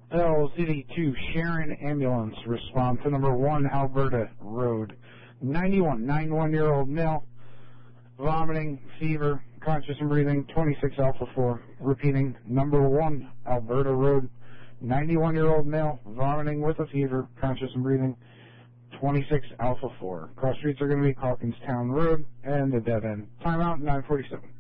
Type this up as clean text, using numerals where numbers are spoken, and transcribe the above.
LZD2 Sharon Ambulance, respond to number 1 Alberta Road. 91-year-old male, vomiting, fever, conscious and breathing, 26 Alpha 4. Repeating, number 1 Alberta Road. 91-year-old male, vomiting with a fever, conscious and breathing, 26 Alpha 4. Cross streets are going to be Hawkinstown Road and the dead end. Timeout 9:47.